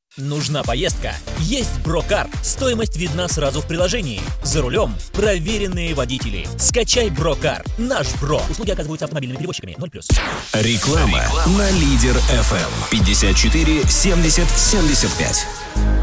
Нужна поездка? Есть Брокар. Стоимость видна сразу в приложении. За рулем проверенные водители. Скачай Брокар. Наш Бро. Услуги оказываются автомобильными перевозчиками. 0+. Реклама на Лидер FM 54 70 75.